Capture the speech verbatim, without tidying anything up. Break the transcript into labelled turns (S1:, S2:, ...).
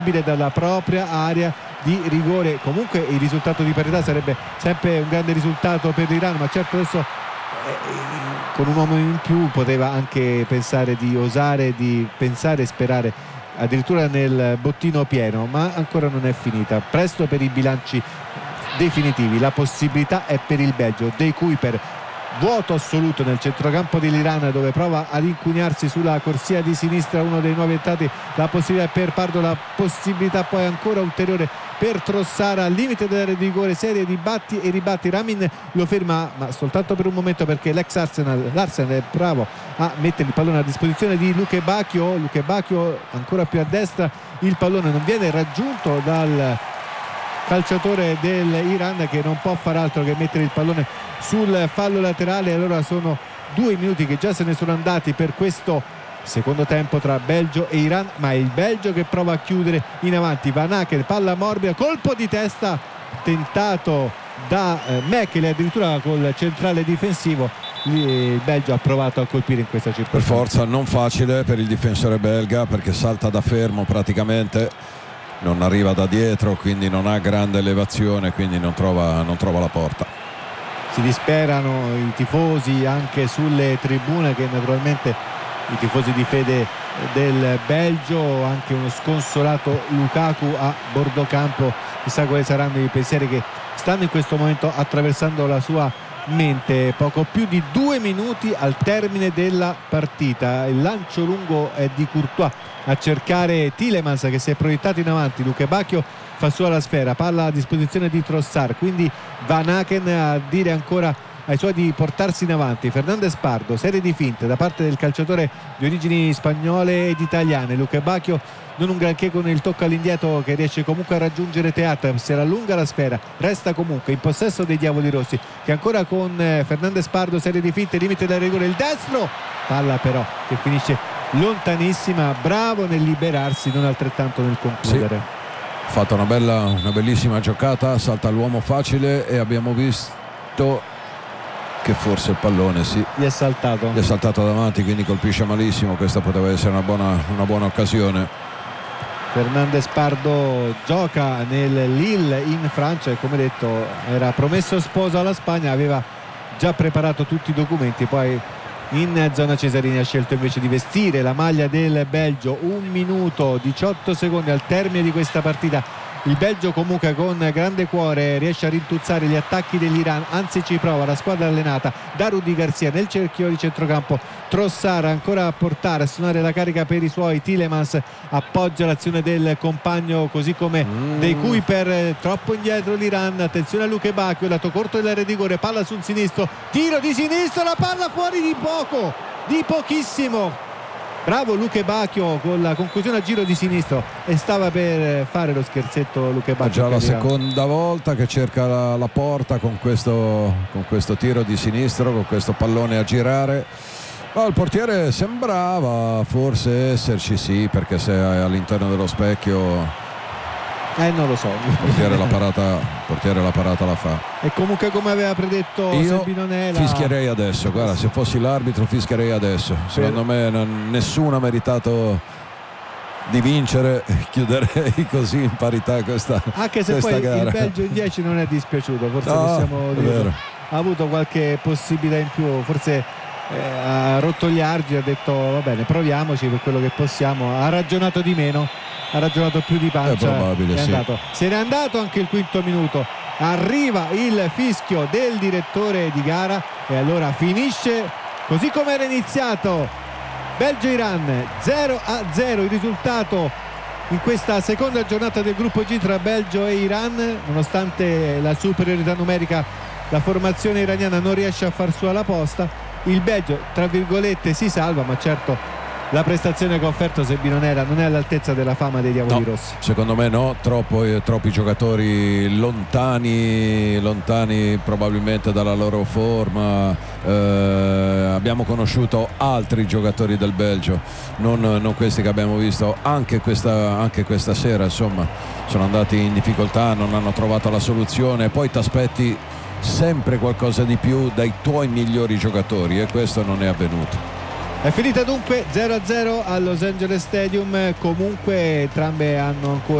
S1: dalla propria area di rigore. Comunque il risultato di parità sarebbe sempre un grande risultato per l'Iran, ma certo adesso eh, con un uomo in più poteva anche pensare di osare, di pensare e sperare addirittura nel bottino pieno, ma ancora non è finita. Presto per i bilanci definitivi. La possibilità è per il Belgio, De Kuyper, vuoto assoluto nel centrocampo dell'Iran, dove prova ad incugnarsi sulla corsia di sinistra uno dei nuovi entrati. La possibilità per Pardo, la possibilità poi ancora ulteriore per Trossara, al limite del rigore, serie di batti e ribatti. Ramin lo ferma, ma soltanto per un momento, perché l'ex Arsenal, l'Arsenal è bravo a mettere il pallone a disposizione di Luke Bacchio. Luke Bacchio ancora più a destra, il pallone non viene raggiunto dal calciatore dell'Iran, che non può far altro che mettere il pallone sul fallo laterale. Allora sono due minuti che già se ne sono andati per questo secondo tempo tra Belgio e Iran, ma è il Belgio che prova a chiudere in avanti. Van Aken, palla morbida, colpo di testa tentato da eh, Mekele, addirittura col centrale difensivo. Il Belgio ha provato a colpire in questa circostanza.
S2: Per forza non facile per il difensore belga, perché salta da fermo praticamente, non arriva da dietro, quindi non ha grande elevazione, quindi non trova, non trova la porta.
S1: Si disperano i tifosi anche sulle tribune, che naturalmente i tifosi di fede del Belgio, anche uno sconsolato Lukaku a bordo campo. Chissà quali saranno i pensieri che stanno in questo momento attraversando la sua mente. Poco più di due minuti al termine della partita. Il lancio lungo è di Courtois a cercare Tielemans, che si è proiettato in avanti. Luke Bacchio fa sua la sfera, palla a disposizione di Trossard, quindi Van Aken a dire ancora ai suoi di portarsi in avanti. Fernandez Pardo, serie di finte da parte del calciatore di origini spagnole ed italiane. Luke Bacchio non un granché con il tocco all'indietro, che riesce comunque a raggiungere Teat, se allunga la sfera, resta comunque in possesso dei Diavoli Rossi, che ancora con Fernandez Pardo, serie di finte, limite del rigore, il destro, palla però che finisce lontanissima. Bravo nel liberarsi, non altrettanto nel concludere.
S2: Sì. Ha fatto una bella, una bellissima giocata, salta l'uomo facile e abbiamo visto che forse il pallone sì,
S1: gli è saltato
S2: gli è saltato davanti, quindi colpisce malissimo. Questa poteva essere una buona, una buona occasione.
S1: Fernandez Pardo gioca nel Lille in Francia e, come detto, era promesso sposo alla Spagna, aveva già preparato tutti i documenti, poi in zona Cesarini ha scelto invece di vestire la maglia del Belgio. Un minuto diciotto secondi al termine di questa partita. Il Belgio comunque con grande cuore riesce a rintuzzare gli attacchi dell'Iran, anzi ci prova la squadra allenata da Rudy Garcia nel cerchio di centrocampo. Trossard ancora a portare, a suonare la carica per i suoi. Tielemans appoggia l'azione del compagno, così come mm. De Kuyper. Troppo indietro l'Iran, attenzione a Luke Bacchio, lato corto dell'area di rigore, palla sul sinistro, tiro di sinistro, la palla fuori di poco, di pochissimo. Bravo Luke Bacchio con la conclusione a giro di sinistro, e stava per fare lo scherzetto Luke Bacchio.
S2: È già la seconda volta che cerca la, la porta con questo, con questo tiro di sinistro, con questo pallone a girare. No, il portiere sembrava forse esserci, sì, perché se è all'interno dello specchio
S1: eh non lo so,
S2: il portiere la parata, il portiere la parata la fa.
S1: E comunque, come aveva predetto Sebinonella,
S2: fischierei adesso, guarda, se fossi l'arbitro fischierei adesso. Secondo me non, nessuno ha meritato di vincere, chiuderei così in parità questa,
S1: anche se
S2: questa
S1: poi
S2: gara.
S1: Il Belgio in dieci non è dispiaciuto, forse
S2: no,
S1: possiamo dire, ha avuto qualche possibilità in più, forse eh, ha rotto gli argini, ha detto va bene, proviamoci per quello che possiamo, ha ragionato di meno, ha ragionato più di pancia,
S2: è probabile,
S1: è
S2: sì.
S1: andato. Se n'è andato anche il quinto minuto, arriva il fischio del direttore di gara e allora finisce così come era iniziato. Belgio-Iran zero a zero il risultato in questa seconda giornata del gruppo G tra Belgio e Iran. Nonostante la superiorità numerica, la formazione iraniana non riesce a far sua la posta. Il Belgio, tra virgolette, si salva, ma certo la prestazione che ha offerto Sebinonella non è all'altezza della fama dei Diavoli
S2: no,
S1: Rossi.
S2: Secondo me no, troppo, eh, troppi giocatori lontani, lontani probabilmente dalla loro forma. Eh, abbiamo conosciuto altri giocatori del Belgio, non, non questi che abbiamo visto anche questa, anche questa sera. Insomma, sono andati in difficoltà, non hanno trovato la soluzione, poi ti aspetti sempre qualcosa di più dai tuoi migliori giocatori e questo non è avvenuto.
S1: È finita dunque zero a zero al Los Angeles Stadium. Comunque entrambe hanno ancora